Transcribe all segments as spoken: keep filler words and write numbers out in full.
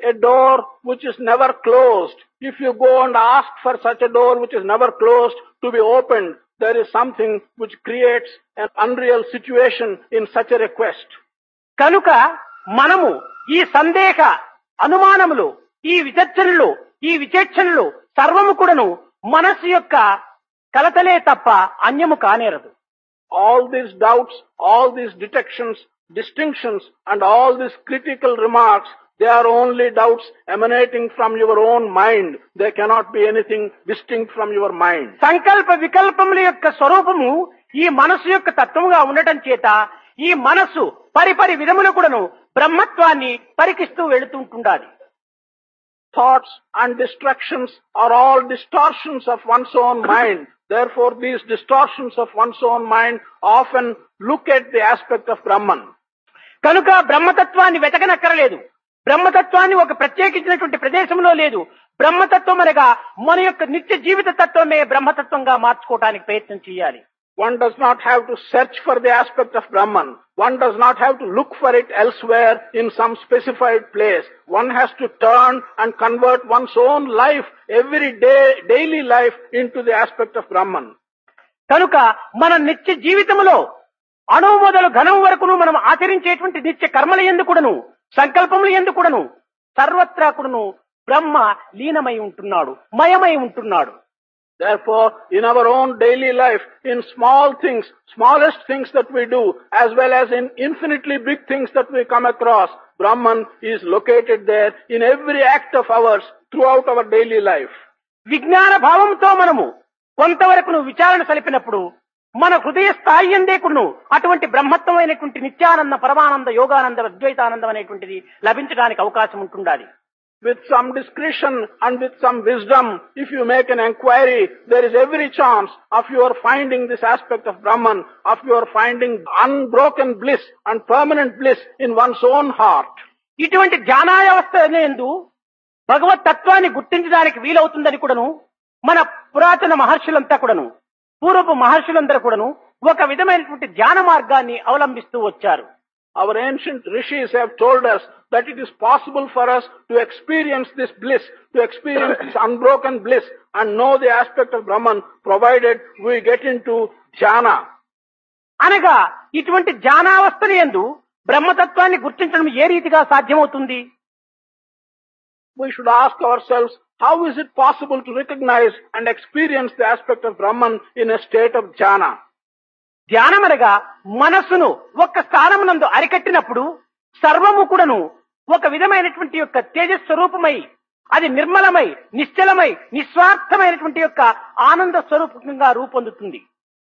a door which is never closed. If you go and ask for such a door which is never closed to be opened, there is something which creates an unreal situation in such a request. కనుక మనము ఈ సందేహ అనుమానములు, ఈ విచక్షణలు, ఈ విచక్షణలు సర్వము కూడాను మనస్సు యొక్క కలతలే తప్ప అన్యము కానేరదు. All these doubts, all these detections, distinctions and all these critical remarks, they are only doubts emanating from your own mind. They cannot be anything distinct from your mind. సంకల్ప వికల్పముల యొక్క స్వరూపము ఈ మనస్సు యొక్క తత్వముగా ఉండటం చేత ఈ మనస్సు పరిపరి విధములు కూడాను బ్రహ్మత్వాన్ని పరికిస్తూ వెళుతుంటుండాలి. Thoughts and distractions are all distortions of one's own mind. Therefore, these distortions of one's own mind often look at the aspect of Brahman. కనుక బ్రహ్మతత్వాన్ని వెతకనక్కరలేదు. బ్రహ్మతత్వాన్ని ఒక ప్రత్యేకించినటువంటి ప్రదేశంలో లేదు. బ్రహ్మతత్వం అనగా మన యొక్క నిత్య జీవిత తత్వమే బ్రహ్మతత్వంగా మార్చుకోవడానికి ప్రయత్నం చేయాలి. One does not have to search for the aspect of Brahman. One does not have to look for it elsewhere in some specified place. One has to turn and convert one's own life, every day, daily life into the aspect of Brahman. కనుక మన నిత్య జీవితంలో అణువు మొదలు ఘనం వరకును మనం ఆచరించేటువంటి నిత్య కర్మల యందు కూడాను, సంకల్పముల యందు కూడాను సర్వత్రా కూడాను బ్రహ్మ లీనమై ఉంటున్నాడు, మయమై ఉంటున్నాడు. Therefore, in our own daily life, in small things, smallest things that we do, as well as in infinitely big things that we come across, Brahman is located there in every act of ours throughout our daily life. విజ్ఞాన భావంతో మనము కొంతవరకును విచారణ సలిపినప్పుడు మన హృదయ స్థాయి యందే కూడాను అటువంటి బ్రహ్మత్వమైనటువంటి నిత్యానంద, పరమానంద, యోగానంద, అద్వైతానందం అనేటువంటిది లభించడానికి అవకాశం ఉంటుండాలి. With some discretion and with some wisdom, if you make an enquiry, there is every chance of your finding this aspect of Brahman, of your finding unbroken bliss and permanent bliss in one's own heart. ఇటువంటి ధ్యానావస్థ యందు భగవత్ తత్వాన్ని గుర్తించడానికి వీలవుతుందని కూడాను మన పురాతన మహర్షులంతా కూడాను, పూర్వపు మహర్షులందరూ కూడాను ఒక విధమైనటువంటి ధ్యాన మార్గాన్ని అవలంబిస్తూ వచ్చారు. Our ancient rishis have told us that it is possible for us to experience this bliss, to experience this unbroken bliss and know the aspect of Brahman, provided we get into jhana. అనగా ఇటువంటి ధ్యానావస్థని యందు బ్రహ్మతత్వాన్ని గుర్తించడం ఏ రీతిగా సాధ్యమవుతుంది? We should ask ourselves, how is it possible to recognize and experience the aspect of Brahman in a state of jhana? ధ్యానమనగా మనస్సును ఒక్క స్థానమునందు అరికట్టినప్పుడు సర్వము కూడాను ఒక విధమైనటువంటి యొక్క తేజస్వరూపమై, అది నిర్మలమై, నిశ్చలమై, నిస్వార్థమైనటువంటి యొక్క ఆనంద స్వరూపంగా రూపొందుతుంది.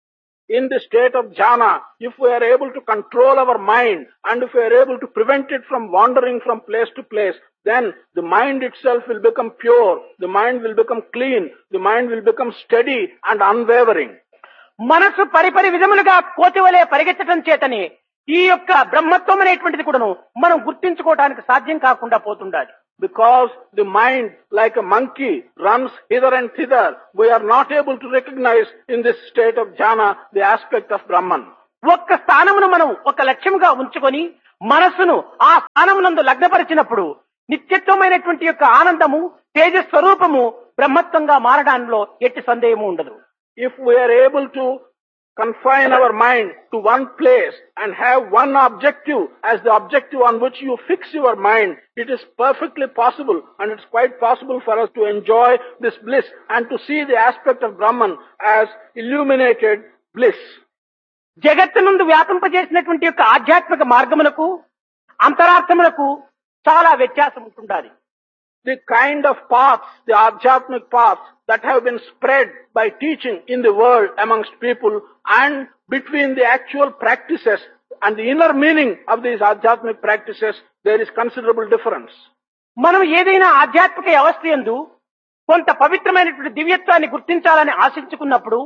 In the state of jhana, if we are able to control our mind and if we are able to prevent it from wandering from place to place, then the mind itself will become pure, the mind will become clean, the mind will become steady and unwavering. మనసు పరిపరి విధములుగా కోతివలే పరిగెత్తడం చేతనే ఈ యొక్క బ్రహ్మత్వం అనేటువంటిది కూడాను మనం గుర్తించుకోవడానికి సాధ్యం కాకుండా పోతుండాలి. Because the mind, like a monkey, runs hither and thither, we are not able to recognize in this state of jhana the aspect of Brahman. ఒక్క స్థానమును మనం ఒక లక్ష్యముగా ఉంచుకొని మనస్సును ఆ స్థానమునందు లగ్నపరిచినప్పుడు నిత్యత్వమైనటువంటి యొక్క ఆనందము, తేజస్వరూపము బ్రహ్మత్వంగా మారడంలో ఎట్టి సందేహము ఉండదు. If we are able to confine our mind to one place and have one objective as the objective on which you fix your mind, it is perfectly possible and it's quite possible for us to enjoy this bliss and to see the aspect of Brahman as illuminated bliss. జగత్తునందు వ్యాపింపజేసినటువంటి యొక్క ఆధ్యాత్మిక మార్గములకు, అంతరార్థములకు చాలా వ్యత్యాసం ఉంటుండాలి. The kind of paths, the adhyatmic paths that have been spread by teaching in the world amongst people and between the actual practices and the inner meaning of these adhyatmic practices, there is considerable difference. మనం ఏదైనా ఆధ్యాత్మిక వ్యవస్థ యందు కొంత పవిత్రమైనటువంటి దివ్యత్వాన్ని గుర్తించాలని ఆశించుకున్నప్పుడు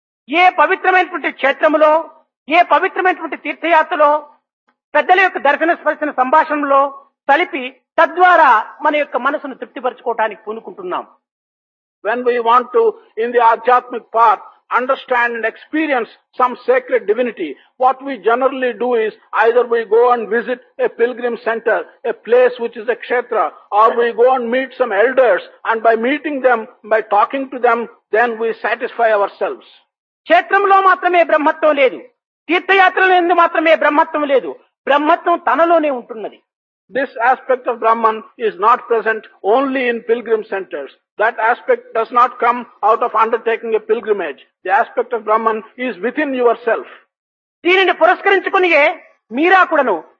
ఏ పవిత్రమైనటువంటి క్షేత్రములో, ఏ పవిత్రమైనటువంటి తీర్థయాత్రలో, పెద్దల యొక్క దర్శన స్పర్శన సంభాషణలో కలిపి తద్వారా మన యొక్క మనసును తృప్తిపరచుకోవడానికి పూనుకుంటున్నాం. When we want to, in the adhyatmic path, understand and experience some sacred divinity, what we generally do is either we go and visit a pilgrim center, a place which is a kshetra, or we go and meet some elders, and by meeting them, by talking to them, then we satisfy ourselves. క్షేత్రంలో మాత్రమే బ్రహ్మత్వం లేదు, తీర్థయాత్రల యందు మాత్రమే బ్రహ్మత్వం లేదు. బ్రహ్మత్వం తనలోనే ఉంటున్నది. This aspect of Brahman is not present only in pilgrim centers. That aspect does not come out of undertaking a pilgrimage. The aspect of Brahman is within yourself. దీనిని పురస్కరించుకునియే మీరా కూడాను